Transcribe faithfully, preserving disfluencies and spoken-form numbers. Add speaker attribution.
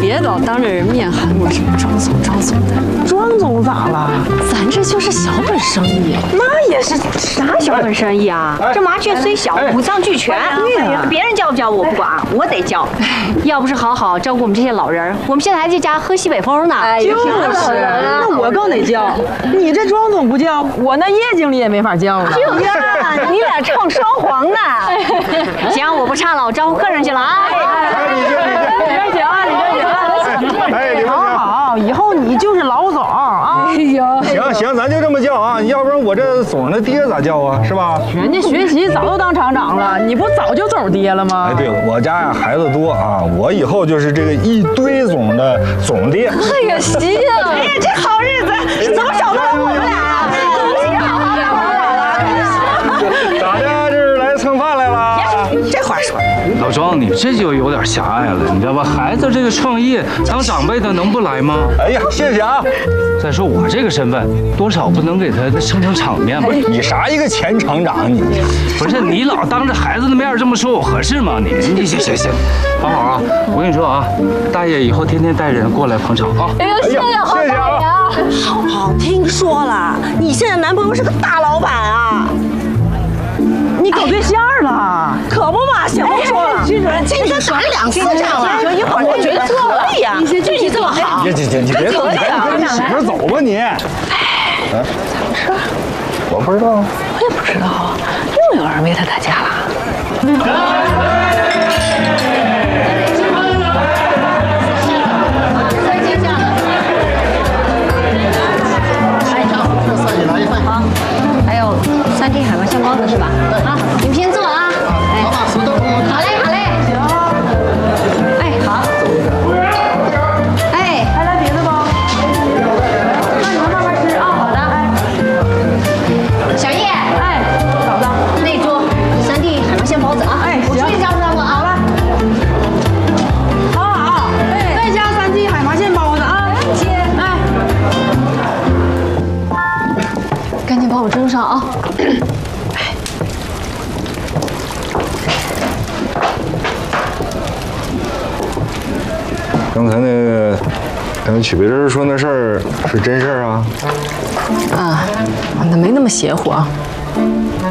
Speaker 1: 别老当着人面喊我什么庄总庄总的。
Speaker 2: 庄总咋了？
Speaker 1: 咱这就是小本生意。
Speaker 2: 那也是啥小本生意啊？
Speaker 3: 这麻雀虽小，五脏俱全。
Speaker 2: 对呀，
Speaker 3: 别人教不教我不管，我得教。
Speaker 1: 要不是好好照顾我们这些老人，我们现在还在家喝西北风呢。
Speaker 2: 就是，那我更得叫。你这庄总不叫，我那叶经理也没法叫了。
Speaker 3: 就呀，你俩唱双簧呢。
Speaker 1: 行，我不唱了，我招呼客人去了啊。
Speaker 2: 里边请啊，里边请啊。
Speaker 4: 哎，里边请。
Speaker 2: 好好，以后你就是老总啊。
Speaker 1: 哎呦，
Speaker 4: 行行，咱就这么叫啊，要不然我这总的爹咋叫啊？是吧？
Speaker 2: 人家学习早都当厂长了，你不早就总爹了吗？
Speaker 4: 哎，对了，我家呀孩子多啊，我以后就是这个一堆总的总爹。
Speaker 1: 哎呀，行，
Speaker 3: 哎呀，这好日子怎么找到了我们俩呀？恭喜好好好好。
Speaker 4: 咋的？这是来蹭饭来了？
Speaker 3: 这话说。
Speaker 5: 老庄，你这就有点狭隘了，你知道吧？孩子这个创业，当长辈的能不来吗？
Speaker 4: 哎呀，谢谢啊！
Speaker 5: 再说我这个身份，多少不能给他撑撑场面吧？
Speaker 4: 你啥一个前厂长你？
Speaker 5: 不是你老当着孩子的面这么说，我合适吗？你你行行行，好好啊！我跟你说啊，大爷以后天天带人过来捧场啊！
Speaker 1: 哎呀，谢谢好大爷啊！
Speaker 3: 好好，听说了，你现在男朋友是个大老板啊！
Speaker 2: 你搞对象了？
Speaker 3: 可不嘛，行不说了，金主任，今天打两次仗了，一会儿我觉得可以啊，就你这么好，
Speaker 4: 别姐姐，你别走，你跟你媳妇走吧你。哎，
Speaker 1: 咋回事？
Speaker 4: 我不知道，
Speaker 1: 我也不知道啊，又有人为他打架了。好，还有三屉海螺馅包子是吧？好，你们先坐啊。哎，好嘞，好嘞。哎，好。哎，还来别的不？那你们慢慢吃啊。好的。小叶，哎，嫂子，那桌三屉海螺馅包子啊。哎，我出去招呼他们啊。好了。
Speaker 2: 好好，哎，再加三屉海麻馅包子啊。姐，哎，
Speaker 1: 赶紧帮我蒸上啊。
Speaker 4: 刚才那个咱们曲别针说那事儿是真事儿啊？
Speaker 1: 啊，那没那么邪乎啊。